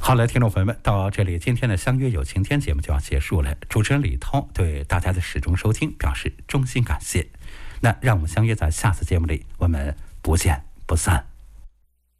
好了，听众朋友们，到这里今天的相约有晴天节目就要结束了。主持人李涛对大家的始终收听表示衷心感谢。那让我们相约在下次节目里，我们不见不散。